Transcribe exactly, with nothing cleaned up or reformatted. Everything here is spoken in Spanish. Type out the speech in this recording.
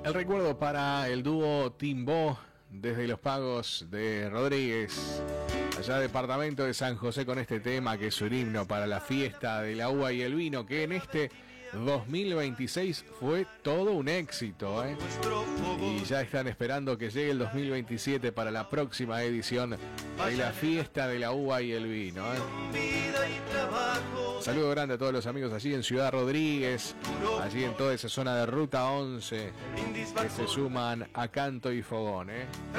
El recuerdo para el dúo Timbó desde Los Pagos de Rodríguez, allá departamento de San José, con este tema que es un himno para la fiesta de la uva y el vino, que en este dos mil veintiséis fue todo un éxito, ¿eh? Y ya están esperando que llegue el dos mil veintisiete para la próxima edición de la fiesta de la uva y el vino, ¿eh? Saludo grande a todos los amigos allí en Ciudad Rodríguez, allí en toda esa zona de Ruta once, que se suman a canto y fogón, ¿eh?